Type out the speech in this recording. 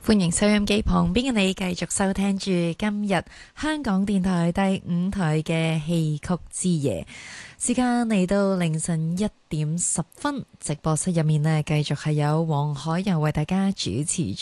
歡迎收音機旁邊嘅你繼續收聽住今日香港電台第5台嘅戲曲之夜，時間嚟到凌晨1點10分，直播室入面呢繼續係有黃海柔為大家主持